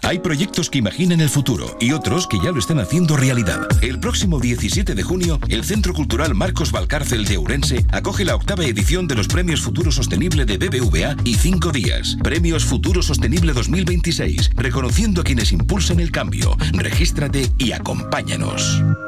Hay proyectos que imaginan el futuro y otros que ya lo están haciendo realidad. El próximo 17 de junio, el Centro Cultural Marcos Valcárcel de Ourense acoge la 8ª edición de los Premios Futuro Sostenible de BBVA y 5 días. Premios Futuro Sostenible 2026, reconociendo a quienes impulsan el cambio. Regístrate y acompáñanos.